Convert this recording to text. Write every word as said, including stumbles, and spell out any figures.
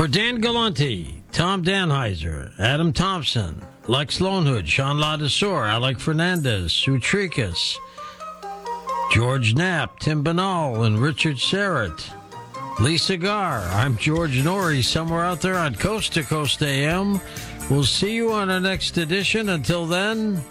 For Dan Galante, Tom Danheiser, Adam Thompson, Lex Lonehood, Sean Ladessor, Alec Fernandez, Sue Tricas, George Knapp, Tim Banal, and Richard Serrett, Lisa Gar, I'm George Norrie, somewhere out there on Coast to Coast A M. We'll see you on our next edition. Until then,